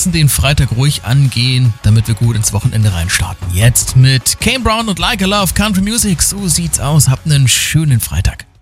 lassen den Freitag ruhig angehen, damit wir gut ins Wochenende reinstarten. Jetzt mit Kane Brown und Like a Love Country Music. So sieht's aus. Habt einen schönen Freitag.